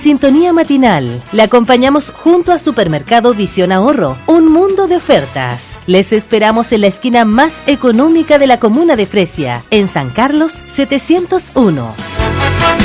sintonía matinal. Le acompañamos junto a Supermercado Visión Ahorro, un mundo de ofertas. Les esperamos en la esquina más económica de la comuna de Fresia, en San Carlos 701.